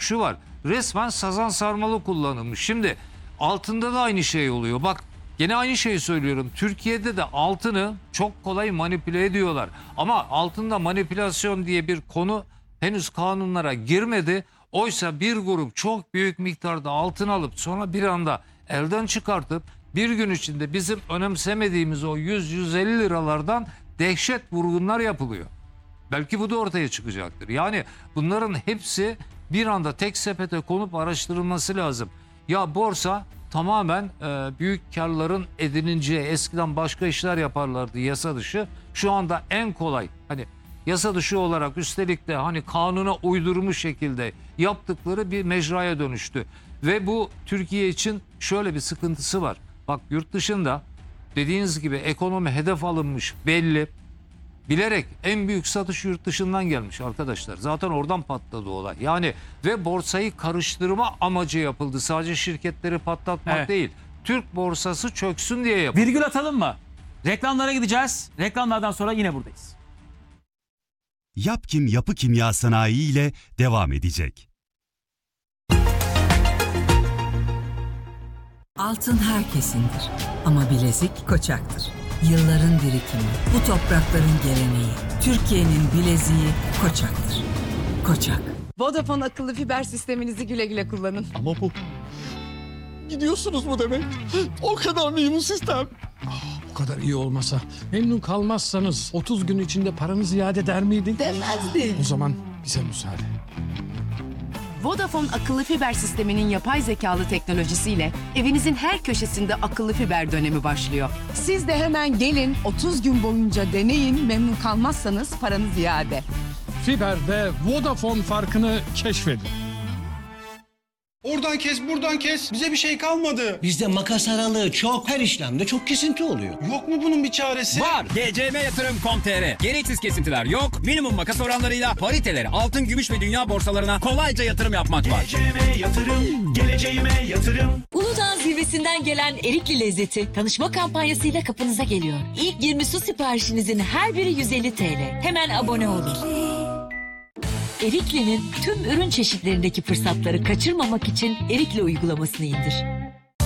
şu var. Resmen sazan sarmalı kullanılmış. Şimdi altında da aynı şey oluyor. Bak gene aynı şeyi söylüyorum. Türkiye'de de altını çok kolay manipüle ediyorlar. Ama altında manipülasyon diye bir konu henüz kanunlara girmedi. Oysa bir grup çok büyük miktarda altın alıp sonra bir anda elden çıkartıp bir gün içinde bizim önemsemediğimiz o 100-150 liralardan dehşet vurgunlar yapılıyor. Belki bu da ortaya çıkacaktır. Yani bunların hepsi bir anda tek sepete konup araştırılması lazım. Ya borsa tamamen büyük karların edinileceği, eskiden başka işler yaparlardı yasa dışı. Şu anda en kolay hani yasa dışı olarak üstelik de hani kanuna uydurmuş şekilde yaptıkları bir mecraya dönüştü. Ve bu Türkiye için şöyle bir sıkıntısı var. Bak yurt dışında dediğiniz gibi ekonomi hedef alınmış belli. Bilerek en büyük satış yurt dışından gelmiş arkadaşlar. Zaten oradan patladı olay. Yani ve borsayı karıştırma amacı yapıldı. Sadece şirketleri patlatmak değil. Türk borsası çöksün diye yapıldı. Virgül atalım mı? Reklamlara gideceğiz. Reklamlardan sonra yine buradayız. Yapkim Yapı Kimya Sanayi ile devam edecek. Altın herkesindir ama bilezik Koçak'tır. Yılların birikimi, bu toprakların geleneği, Türkiye'nin bileziği Koçak'tır. Koçak. Vodafone akıllı fiber sisteminizi güle güle kullanın. Ama bu... Gidiyorsunuz mu demek? O kadar mı iyi bu sistem? Bu kadar iyi olmasa, memnun kalmazsanız 30 gün içinde paranızı iade eder miydik? Demezdi. O zaman bize müsaade. Vodafone akıllı fiber sisteminin yapay zekalı teknolojisiyle evinizin her köşesinde akıllı fiber dönemi başlıyor. Siz de hemen gelin 30 gün boyunca deneyin, memnun kalmazsanız paranız iade. Fiber'de Vodafone farkını keşfedin. Oradan kes, buradan kes. Bize bir şey kalmadı. Bizde makas aralığı çok, her işlemde çok kesinti oluyor. Yok mu bunun bir çaresi? Var. GCMYatırım.com.tr. Gereksiz kesintiler yok. Minimum makas oranlarıyla pariteleri altın, gümüş ve dünya borsalarına kolayca yatırım yapmak var. GCM Yatırım, geleceğime yatırım. Uludağ zirvesinden gelen erikli lezzeti tanışma kampanyasıyla kapınıza geliyor. İlk 20 su siparişinizin her biri 150 TL. Hemen abone olun. Erikli'nin tüm ürün çeşitlerindeki fırsatları kaçırmamak için Erikli uygulamasını indir.